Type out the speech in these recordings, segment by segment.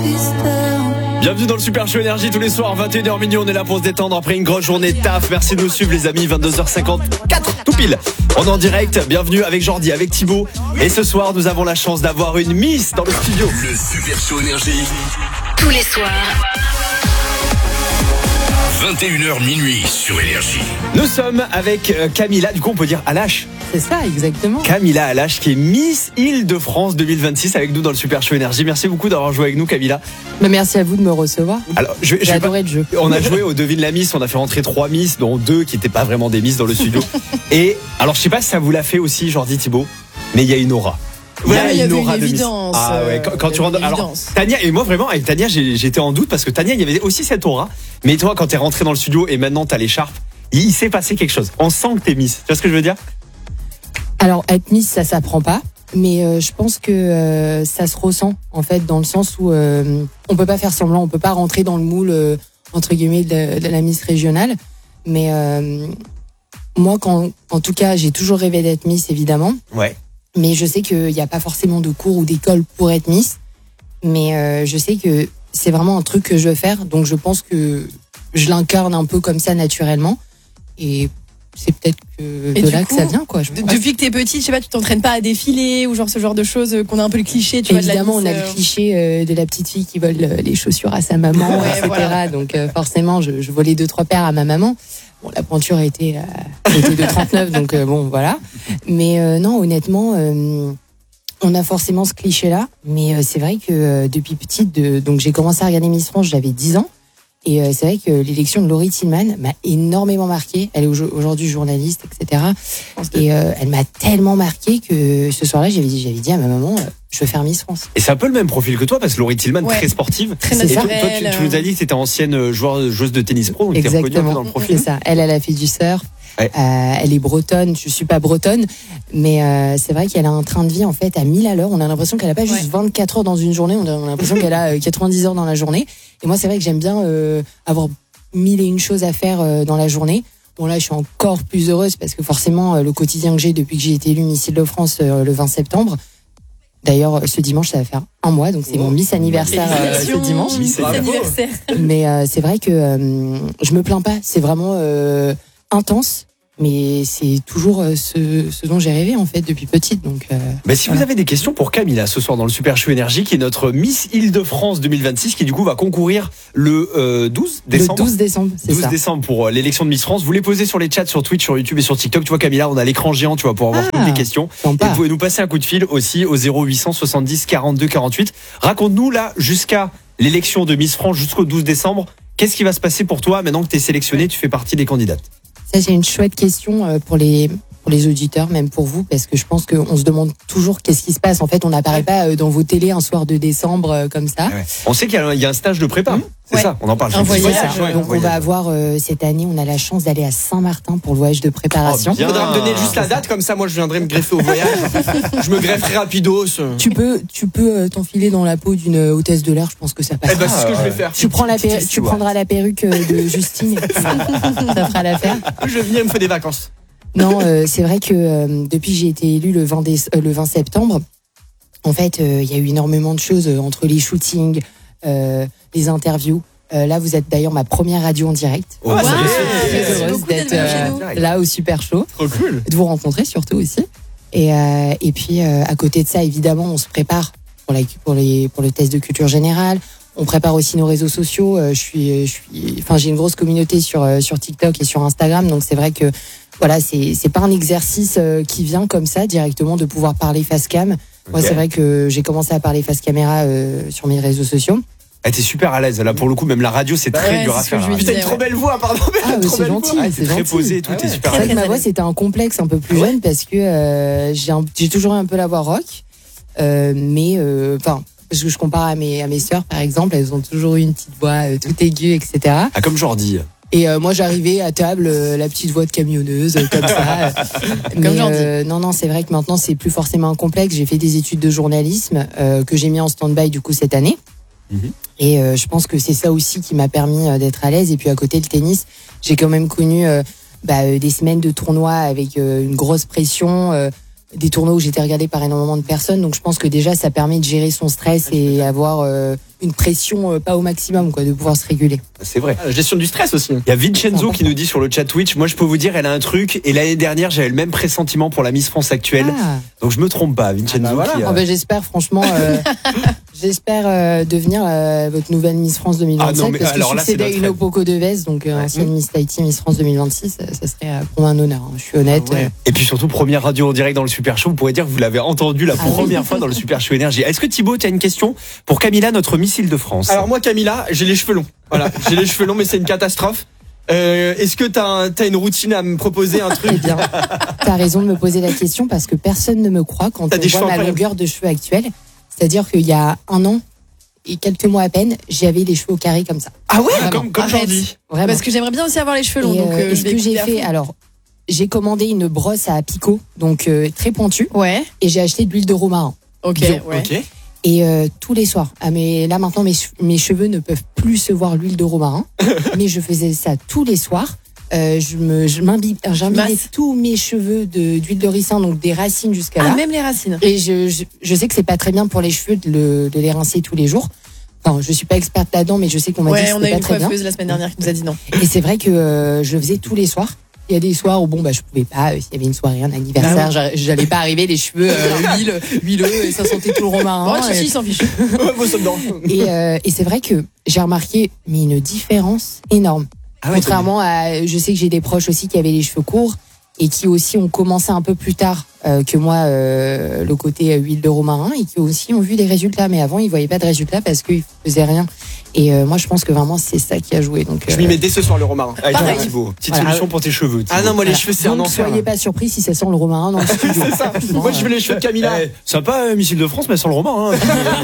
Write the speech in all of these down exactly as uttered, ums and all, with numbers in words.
Bienvenue dans le Super Show Énergie tous les soirs, vingt et une heures minuit, on est là pour se détendre après une grosse journée de taf. Merci de nous suivre les amis, vingt-deux heures cinquante-quatre tout pile. On est en direct, bienvenue avec Jordi, avec Thibaut. Et ce soir, nous avons la chance d'avoir une Miss dans le studio. Le Super Show Énergie. Tous les soirs. vingt et une heures minuit sur Énergie. Nous sommes avec Camilla, du coup on peut dire Alache. C'est ça, exactement. Camilla Alache qui est Miss Île-de-France deux mille vingt-six avec nous dans le Super Show Énergie. Merci beaucoup d'avoir joué avec nous Camilla. Mais merci à vous de me recevoir. Alors, je, J'ai je adoré pas... le jeu. On a joué au Devine la Miss, on a fait rentrer trois Miss, dont deux qui n'étaient pas vraiment des Miss dans le studio. Et alors je sais pas si ça vous l'a fait aussi, Jordi, Thibaut, mais il y a une aura. Ouais, il y avait une aura de Miss. évidence. Ah ouais, quand, quand tu rentres. Alors, évidence. Tania, et moi vraiment, avec Tania, j'ai, j'étais en doute parce que Tania, il y avait aussi cette aura. Mais toi, quand t'es rentré dans le studio et maintenant t'as l'écharpe, il, il s'est passé quelque chose. On sent que t'es Miss. Tu vois ce que je veux dire? Alors, être Miss, ça s'apprend pas. Mais euh, je pense que euh, ça se ressent, en fait, dans le sens où euh, on peut pas faire semblant, on peut pas rentrer dans le moule, euh, entre guillemets, de, de la Miss régionale. Mais euh, moi, quand, en tout cas, j'ai toujours rêvé d'être Miss, évidemment. Ouais. Mais je sais qu'il n'y a pas forcément de cours ou d'école pour être Miss. Mais euh, je sais que c'est vraiment un truc que je veux faire. Donc je pense que je l'incarne un peu comme ça naturellement. Et c'est peut-être que Et de du là coup, que ça vient, quoi. Je De- Depuis que t'es petite, je sais pas, tu t'entraînes pas à défiler ou genre ce genre de choses euh, qu'on a un peu le cliché, tu Évidemment, vois, de on la a Miss, le euh, cliché euh, de la petite fille qui vole euh, les chaussures à sa maman, Ouais, et cetera. voilà. Donc euh, forcément, je, je volais deux, trois paires à ma maman. Bon, la pointure était, euh, était de trente-neuf, donc euh, bon, voilà. Mais euh, non, honnêtement, euh, on a forcément ce cliché-là. Mais euh, c'est vrai que euh, depuis petite, de, donc j'ai commencé à regarder Miss France, j'avais dix ans. Et euh, c'est vrai que l'élection de Laurie Tillman m'a énormément marquée. Elle est au- aujourd'hui journaliste, et cetera. Et euh, elle m'a tellement marquée que ce soir-là, j'avais dit, j'avais dit à ma maman, euh, je veux faire Miss France. Et c'est un peu le même profil que toi parce que Laurie Tillman, Ouais. très sportive. Très Et toi, toi, naturelle. tu, tu nous as dit que t'étais ancienne joueuse, joueuse de tennis pro, donc t'es reconnue un peu dans le C'est profil. ça. Elle, elle a fait du surf. Ouais. Euh, elle est bretonne. Je suis pas bretonne, mais euh, c'est vrai qu'elle a un train de vie en fait à mille à l'heure. On a l'impression qu'elle a pas juste Ouais. vingt-quatre heures dans une journée. On a on a l'impression qu'elle a euh, quatre-vingt-dix heures dans la journée. Et moi, c'est vrai que j'aime bien euh, avoir mille et une choses à faire euh, dans la journée. Bon là, je suis encore plus heureuse parce que forcément, euh, le quotidien que j'ai depuis que j'ai été élue Miss Île-de-France euh, le vingt septembre. D'ailleurs, ce dimanche, ça va faire un mois, donc c'est mon Miss anniversaire euh, ce Félicitations, dimanche. Miss Miss Bravo. anniversaire. Mais euh, c'est vrai que euh, je me plains pas. C'est vraiment euh, intense, mais c'est toujours euh, ce, ce dont j'ai rêvé en fait depuis petite. Donc, euh, Bah, si voilà. vous avez des questions pour Camilla ce soir dans le Super Show Énergie, qui est notre Miss Île-de-France deux mille vingt-six, qui du coup va concourir le euh, douze décembre. Le douze décembre, c'est douze ça. décembre pour euh, l'élection de Miss France. Vous les posez sur les chats, sur Twitch, sur YouTube et sur TikTok. Tu vois Camilla, on a l'écran géant, tu vas pouvoir voir Ah, toutes les questions. Et Sympa. vous pouvez nous passer un coup de fil aussi au zéro huit cent soixante-dix quarante-deux quarante-huit. Raconte-nous là, jusqu'à l'élection de Miss France, jusqu'au douze décembre, qu'est-ce qui va se passer pour toi maintenant que tu es sélectionnée, tu fais partie des candidates? Ça, c'est une chouette question euh, pour les pour les auditeurs, même pour vous, parce que je pense qu'on se demande toujours qu'est-ce qui se passe. En fait, on n'apparaît pas euh, dans vos télés un soir de décembre euh, comme ça. Ouais. On sait qu'il y a un, il y a un stage de prépa. C'est Ouais. ça, on en parle. Un Je- voyage, C'est ça. ouais, Donc, on va avoir euh, cette année, on a la chance d'aller à Saint-Martin pour le voyage de préparation. Oh, bien. Faudra me donner juste la date, comme ça moi je viendrai me greffer au voyage. Je me grefferai rapidos. Tu peux, tu peux euh, t'enfiler dans la peau d'une hôtesse de l'air. Je pense que ça passe. Eh ben c'est ce que je vais faire. Tu prends la Petite perru- tu histoire. prendras la perruque euh, de Justine, et puis ça, ça fera l'affaire. Je vais venir me faire des vacances. Non, euh, c'est vrai que euh, depuis que j'ai été élue le vingt, déce- euh, le vingt septembre, en fait, il euh, y a eu énormément de choses euh, entre les shootings, euh, les interviews. Euh, là, vous êtes d'ailleurs ma première radio en direct. Oh, Wow. ça fait- Très Merci heureuse beaucoup d'être d'être venu chez euh, nous. là au Super Show, Trop cool. de vous rencontrer surtout aussi. Et, euh, et puis, euh, à côté de ça, évidemment, on se prépare pour, la, pour, les, pour le test de culture générale. On prépare aussi nos réseaux sociaux. Euh, je suis, je suis, enfin, j'ai une grosse communauté sur euh, sur TikTok et sur Instagram, donc c'est vrai que voilà, c'est c'est pas un exercice euh, qui vient comme ça directement de pouvoir parler face cam. Moi, Ok. c'est vrai que j'ai commencé à parler face caméra euh, sur mes réseaux sociaux. Elle était super à l'aise. Là, pour le coup, même la radio, c'est très ouais, dur à c'est ce que faire. je lui hein. Putain, disais, une trop ouais. belle voix, pardon. Mais Ah, une mais trop c'est belle gentil. voix. Ah, elle c'est était très gentil. posée et tout, Ah t'es ouais. super à C'est vrai l'aise. que ma voix, c'était un complexe un peu plus jeune parce que euh, j'ai un- j'ai toujours eu un peu la voix rock. Euh, mais, euh, enfin, je, je compare à mes, à mes sœurs, par exemple, elles ont toujours eu une petite voix euh, toute aiguë, et cetera. Ah, comme Jordi. Et euh, moi, j'arrivais à table, euh, la petite voix de camionneuse, euh, comme ça. euh. Mais, Jordi. euh, non, non, c'est vrai que maintenant, c'est plus forcément un complexe. J'ai fait des études de journalisme euh, que j'ai mis en stand-by, du coup, cette année. Mhm. Et euh, je pense que c'est ça aussi qui m'a permis euh, d'être à l'aise. Et puis, à côté, le tennis, j'ai quand même connu euh, bah, euh, des semaines de tournois avec euh, une grosse pression, euh, des tournois où j'étais regardée par énormément de personnes. Donc, je pense que déjà, ça permet de gérer son stress et avoir euh, une pression euh, pas au maximum, quoi, de pouvoir se réguler. C'est vrai. La gestion du stress aussi. Il y a Vincenzo qui nous dit sur le chat Twitch, moi je peux vous dire, elle a un truc, et l'année dernière j'avais le même pressentiment pour la Miss France actuelle, Ah. donc je me trompe pas, Vincenzo. Ah bah voilà. qui, euh, Oh, bah, j'espère franchement, euh, j'espère euh, devenir euh, votre nouvelle Miss France deux mille vingt-sept, Ah non, mais parce que alors je là, c'est succédais à notre une rêve. Opoko Devez, donc euh, ancienne Miss Tahiti, Miss France deux mille vingt-six, ça, ça serait euh, pour moi un honneur. Hein. Je suis honnête. Ah ouais. euh, Et puis surtout, première radio en direct dans le Super Show, vous pourrez dire que vous l'avez entendu la Ah oui. première fois dans le Super Show Énergie. Est-ce que Thibaut, tu as une question pour Camilla, notre missile de France? Alors moi, Camilla, j'ai les cheveux longs. Voilà, j'ai les cheveux longs, mais c'est une catastrophe. Euh, Est-ce que t'as un- t'as une routine à me proposer, un Eh truc? bien, t'as raison de me poser la question parce que personne ne me croit quand T'as on des voit cheveux ma incroyables. longueur de cheveux actuelle. C'est-à-dire qu'il y a un an et quelques mois à peine, j'avais les cheveux au carré comme ça. Ah ouais, Vraiment. comme, comme Arrête. Jordi. Vraiment. Parce que j'aimerais bien aussi avoir les cheveux longs. Et, donc, euh, euh, et je ce vais que j'ai écouter à fait, fond. alors, j'ai commandé une brosse à picot, donc euh, très pointue, Ouais, et j'ai acheté de l'huile de romarin. ok, Bio, ouais. ok. Et euh, tous les soirs, ah mais là maintenant mes, che- mes cheveux ne peuvent plus se voir l'huile de romarin, mais je faisais ça tous les soirs. Euh, je me, je m'imbibe- j'imbibais Masse. tous mes cheveux de d'huile de ricin, donc des racines jusqu'à Ah, là. même les racines. Et je, je, je sais que c'est pas très bien pour les cheveux de, le- de les rincer tous les jours. Enfin, je suis pas experte là-dedans, mais je sais qu'on m'a dit Ouais, que on a c'était eu pas une très bien. coiffeuse la semaine dernière qui nous a dit non. Et c'est vrai que euh, je le faisais tous les soirs. Il y a des soirs où bon bah je pouvais pas, euh, s'il y avait une soirée, un anniversaire, Ah j'a- j'allais pas arriver les cheveux euh, huile, huileux et ça sentait tout le romarin. Oh, et Chichi, il s'en fiche. Moi, ça me dérange. et, euh, et c'est vrai que j'ai remarqué mais une différence énorme. Ah ouais, Contrairement à, je sais que j'ai des proches aussi qui avaient les cheveux courts et qui aussi ont commencé un peu plus tard euh, que moi euh, le côté euh, huile de romarin et qui aussi ont vu des résultats. Mais avant ils voyaient pas de résultats parce qu'ils faisaient rien. Et euh, moi je pense que vraiment c'est ça qui a joué. Donc Je euh, m'y mets dès ce soir le romarin. Allez, Pareil. Thibaut, petite Voilà. solution pour tes cheveux. Ah Thibaut. non, moi les voilà. cheveux c'est un Donc enfer. soyez pas surpris si ça sent le romarin dans le studio. C'est ça. Franchement, Moi je euh, veux les cheveux de Camilla. Eh, sympa, euh, missile de France, mais sans le roman. Hein.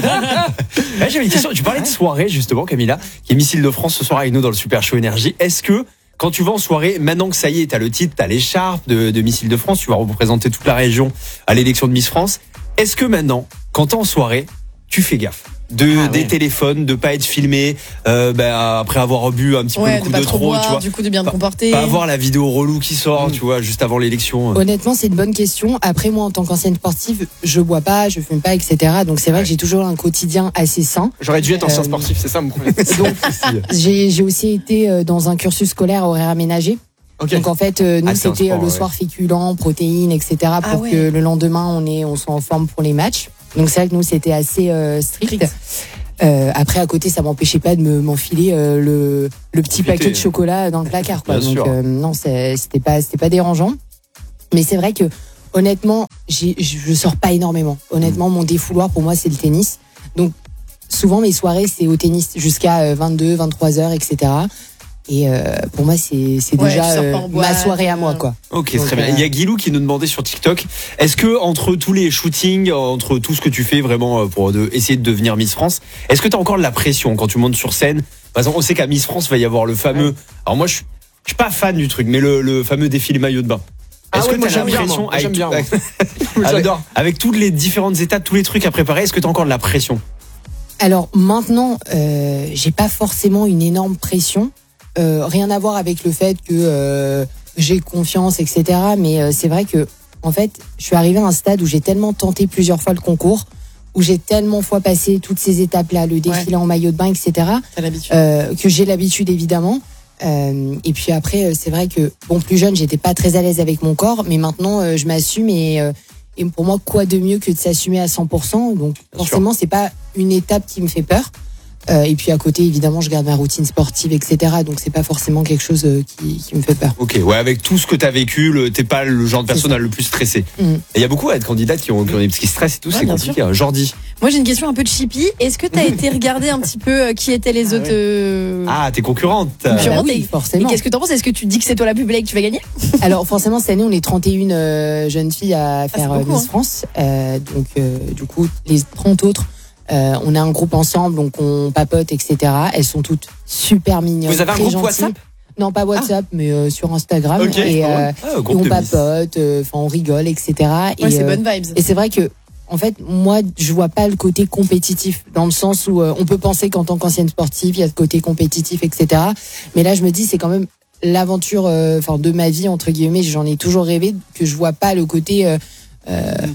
Eh, J'avais une question. Tu parlais de soirée, justement, Camilla, qui est missile de France ce soir avec nous dans le Super Show Énergie. Est-ce que, quand tu vas en soirée, maintenant que ça y est, t'as le titre, t'as l'écharpe de, de missile de France, tu vas représenter toute la région à l'élection de Miss France. Est-ce que maintenant, quand t'es en soirée, tu fais gaffe de Ah des ouais. téléphones, de pas être filmé, euh, bah, après avoir bu un petit peu Ouais, le de coup pas de trop trop, boire, tu vois. du coup de bien te Pas- comporter. Pas avoir la vidéo relou qui sort, Mm. tu vois, juste avant l'élection. Honnêtement, c'est une bonne question. Après, moi, en tant qu'ancienne sportive, je bois pas, je fume pas, et cetera. Donc, c'est vrai Ouais. que j'ai toujours un quotidien assez sain. J'aurais dû être ancien Euh, sportif, c'est ça mon problème. Donc, j'ai j'ai aussi été euh, dans un cursus scolaire horaire aménagé. Ok. Donc, en fait, euh, nous, Ah, c'est un c'était euh, sport, le ouais. soir féculents, protéines, et cetera. Ah Pour ouais. que le lendemain, on, est, on soit en forme pour les matchs. Donc, c'est vrai que nous, c'était assez euh, strict. Strict. Euh, après, à côté, ça m'empêchait pas de me m'enfiler euh, le, le petit Profiter. paquet de chocolat dans le placard. Quoi. Bien Donc, sûr. euh, non, c'est- c'était pas, c'était pas dérangeant. Mais c'est vrai que, honnêtement, j'ai- je sors pas énormément. Honnêtement, mon défouloir, pour moi, c'est le tennis. Donc, souvent, mes soirées, c'est au tennis jusqu'à euh, vingt-deux, vingt-trois heures, et cetera. Et euh, pour moi, c'est c'est Ouais, déjà tu sors pas euh, en ma boîte, soirée à moi, euh, quoi. Ok, Donc, très bien. euh, Il y a Guilou qui nous demandait sur TikTok, est-ce que entre tous les shootings, entre tout ce que tu fais vraiment euh, pour de, essayer de devenir Miss France, est-ce que tu as encore de la pression quand tu montes sur scène? Par exemple, on sait qu'à Miss France, il va y avoir le fameux... Alors moi, je suis, je suis pas fan du truc, mais le, le fameux défilé maillot de bain. Ah Est-ce ouais, que moi, tu as j'aime bien, l'impression, moi. avec, J'aime bien, tout- moi. avec, J'adore. avec toutes les différentes étapes, tous les trucs à préparer, est-ce que tu as encore de la pression? Alors maintenant, euh, j'ai pas forcément une énorme pression. Euh, rien à voir avec le fait que euh, j'ai confiance, et cetera. Mais euh, c'est vrai que, en fait, je suis arrivée à un stade où j'ai tellement tenté plusieurs fois le concours, où j'ai tellement fois passé toutes ces étapes-là, le défilé en maillot de bain, et cetera. T'as l'habitude. euh, que j'ai l'habitude évidemment. Euh, et puis après, euh, c'est vrai que bon, plus jeune, j'étais pas très à l'aise avec mon corps, mais maintenant, euh, je m'assume et, euh, et pour moi, quoi de mieux que de s'assumer à cent pour cent. Donc forcément, c'est pas une étape qui me fait peur. Euh, et puis à côté, évidemment, je garde ma routine sportive, et cetera. Donc c'est pas forcément quelque chose euh, qui, qui me fait peur. Ok, ouais, avec tout ce que tu as vécu, le- t'es pas le genre de personne à le plus stressé. Mm. Et il y a beaucoup ouais, de candidates qui ont, qui ont des parce qu'ils stressent et tout, Ouais, c'est bien compliqué. hein. Jordi. Moi, j'ai une question un peu cheapy. Est-ce que t'as été regarder un petit peu euh, qui étaient les autres euh, Ah, t'es concurrente. Concurrente. Bah oui, et- Et forcément. qu'est-ce que t'en penses? Est-ce que tu dis que c'est toi la plus belle et que tu vas gagner? Alors forcément, cette année, on est trente et une euh, jeunes filles à faire c'est beaucoup, euh, Miss hein. France. Euh, donc euh, du coup, les trente autres, euh, on a un groupe ensemble, donc on papote, et cetera. Elles sont toutes super mignonnes. Vous avez un très groupe gentilles. WhatsApp? Non, pas WhatsApp, mais euh, sur Instagram. Ok, et, pas euh, mal. Ah, et groupe on de Miss. papote, euh, enfin on rigole, et cetera. Ouais, et, c'est euh, bonnes vibes. et c'est vrai que, en fait, moi, je vois pas le côté compétitif, dans le sens où euh, on peut penser qu'en tant qu'ancienne sportive, il y a le côté compétitif, et cetera. Mais là, je me dis, c'est quand même l'aventure, euh, enfin, de ma vie entre guillemets. J'en ai toujours rêvé, que je vois pas le côté euh, euh,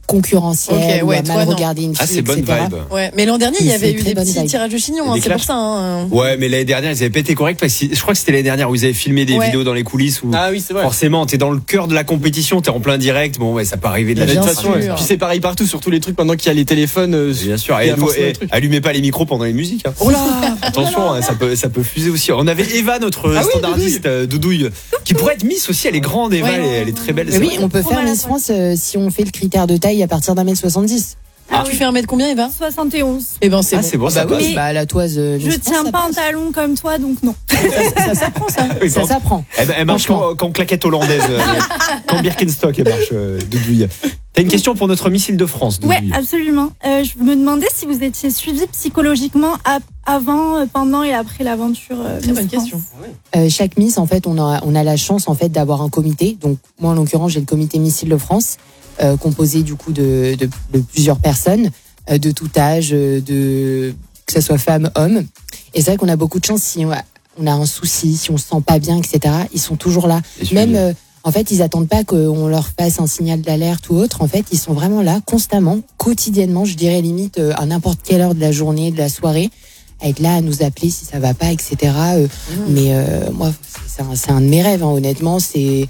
concurrentiel Ok, ouais, ou à toi, mal non. regarder une Ah, fille, c'est bonne et cetera. vibe. Ouais, mais l'an dernier, il y C'est avait une eu très des bonne petits vibe. tirages de chignons, hein, Des c'est pour clashs. ça. Hein. Ouais, mais l'année dernière, ils avaient pas été corrects parce que je crois que c'était l'année dernière où ils avaient filmé des Ouais. vidéos dans les coulisses où Ah oui, c'est vrai. forcément t'es dans le cœur de la compétition, t'es en plein direct. Bon, ouais, ça peut arriver de la Bien De toute sûr. façon, puis c'est pareil partout sur tous les trucs maintenant qu'il y a les téléphones. euh, Bien sûr, il y et a nous, forcément et des trucs. allumez pas les micros pendant les musiques. Hein. Oh là Attention, hein, ça peut, ça peut fuser aussi. On avait Eva, notre Ah oui, standardiste euh, Doudouille, qui pourrait être Miss aussi. Elle est grande, Eva, Ouais. elle, est, elle est très belle. Mais c'est oui, vrai. on peut Trop faire mal à Miss toi. France euh, si on fait le critère de taille à partir d'un mètre soixante-dix. Ah Tu oui. fais un mètre combien, Eva soixante et onze. Eh ben, c'est Ah, bon. c'est bon, Ah ça bah passe. oui, bah la toise. euh, Je Miss France, tiens ça pas un passe. talon comme toi, donc non. Ça s'apprend, ça. Oui, Ça quand- s'apprend. Elle, elle marche Franchement. quand, quand claquette hollandaise. euh, quand Birkenstock, elle marche, euh, Doudouille. T'as une question pour notre missile de France, Ouais, Doudouille. absolument. Euh, je me demandais si vous étiez suivi psychologiquement à- avant, euh, pendant et après l'aventure. euh, Très Miss bonne France. question. Euh, chaque Miss, en fait, on a, on a la chance en fait d'avoir un comité. Donc moi, en l'occurrence, j'ai le comité Miss Île-de-France, euh, composé du coup de, de, de plusieurs personnes, euh, de tout âge, euh, de que ce soit femme, homme. Et c'est vrai qu'on a beaucoup de chance si on a, on a un souci, si on se sent pas bien, et cetera. Ils sont toujours là. Et suivi. Même, euh, en fait, ils attendent pas qu'on leur fasse un signal d'alerte ou autre. En fait, ils sont vraiment là, constamment, quotidiennement. Je dirais limite euh, à n'importe quelle heure de la journée, de la soirée, à être là à nous appeler si ça va pas, et cetera. Euh, Mais euh, moi, c'est un, c'est un de mes rêves, hein, honnêtement. C'est,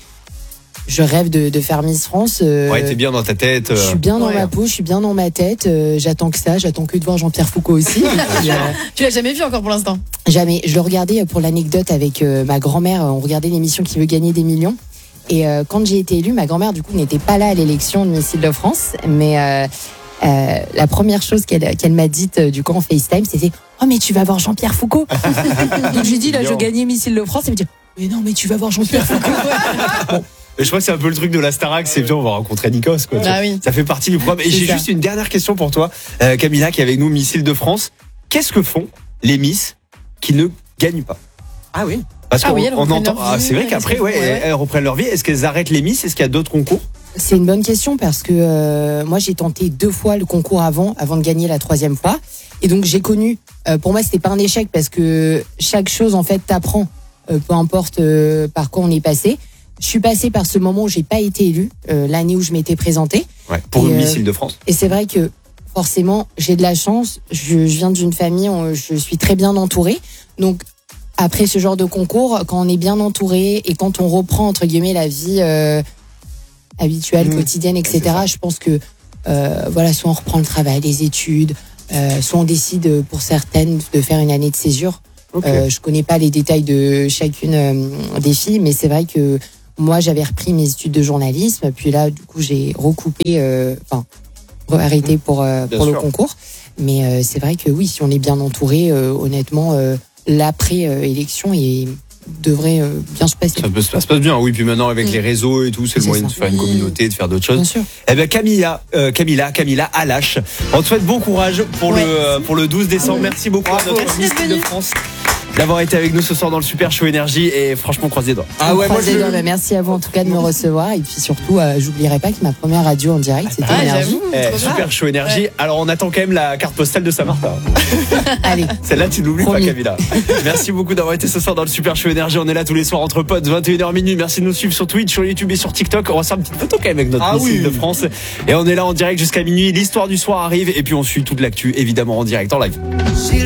je rêve de, de faire Miss France. euh, Ouais, t'es bien dans ta tête. je euh, suis bien dans ouais. ma peau, je suis bien dans ma tête. euh, j'attends que ça, j'attends que de voir Jean-Pierre Foucault aussi. Et puis, euh, Tu l'as jamais vu encore pour l'instant. Jamais. Je le regardais pour l'anecdote avec euh, ma grand-mère. On regardait l'émission Qui veut gagner des millions. Et euh, quand j'ai été élue, ma grand-mère du coup n'était pas là à l'élection de Miss Île-de-France, mais euh, euh, la première chose qu'elle qu'elle m'a dite euh, du coup en FaceTime, c'était oh mais tu vas voir Jean-Pierre Foucault. Donc j'ai dit là je Mignon. gagnais Miss Île-de-France, elle me dit mais non mais tu vas voir Jean-Pierre Foucault. Mais je crois que c'est un peu le truc de la Starac, c'est bien, on va rencontrer Nikos, quoi. tu Bah vois. oui. Ça fait partie du programme. Et C'est j'ai ça. juste une dernière question pour toi, euh, Camilla, qui est avec nous, Miss Île-de-France. Qu'est-ce que font les Miss qui ne gagnent pas? Ah oui. Parce Ah qu'on oui, elles on reprennent entend. leur Ah, vie, c'est vrai elles qu'après, se- ouais, ouais, ouais. elles reprennent leur vie. Est-ce qu'elles arrêtent les Miss? Est-ce qu'il y a d'autres concours? C'est une bonne question parce que euh, moi j'ai tenté deux fois le concours avant, avant de gagner la troisième fois. Et donc j'ai connu, euh, pour moi c'était pas un échec parce que chaque chose en fait t'apprend, euh, peu importe euh, par quoi on est passé. Je suis passée par ce moment où j'ai pas été élue, euh, l'année où je m'étais présentée. Ouais, pour Et, une euh, Miss Île-de-France. Et c'est vrai que forcément j'ai de la chance, je, je viens d'une famille, où je suis très bien entourée. Donc après ce genre de concours, quand on est bien entouré et quand on reprend entre guillemets la vie euh, habituelle, Mmh. quotidienne, et c'est cetera. Je pense que euh, voilà, soit on reprend le travail, les études, euh, soit on décide euh, pour certaines de faire une année de césure. Ok. Euh, je connais pas les détails de chacune euh, des filles, mais c'est vrai que moi j'avais repris mes études de journalisme, puis là du coup j'ai recoupé, euh, enfin arrêté pour euh, Bien pour le sûr. concours. Mais euh, c'est vrai que oui, si on est bien entouré, euh, honnêtement, euh, l'après euh, élection il devrait euh, bien se passer. Ça, peut, ça se passe bien, oui. Puis maintenant, avec Mm. les réseaux et tout, c'est le C'est moyen ça. de faire une Oui. communauté, de faire d'autres choses. Bien sûr. Eh ben Camilla, euh, Camilla, Camilla Alache. On te souhaite bon courage pour Ouais. le euh, pour le douze décembre. Merci beaucoup à notre Merci Miss d'être de venue. France d'avoir été avec nous ce soir dans le Super Show Énergie et franchement croisez les doigts. Ah ouais, moi Croisez je. les doigts. Bah, merci à vous en tout cas de me recevoir et puis surtout, euh, j'oublierai pas que ma première radio en direct c'était Ah, Énergie. j'avoue. Eh, trop bien. Super Show Énergie. Alors on attend quand même la carte postale de Saint-Martin. Allez. Celle-là tu l'oublies pas Promis. Camilla. Merci beaucoup d'avoir été ce soir dans le Super Show Énergie. On est là tous les soirs entre potes, vingt et une heures minuit. Merci de nous suivre sur Twitch, sur YouTube et sur TikTok. On va se faire une petite photo quand même avec notre Ah Miss oui. de France. Et on est là en direct jusqu'à minuit. L'histoire du soir arrive et puis on suit toute l'actu évidemment en direct en live.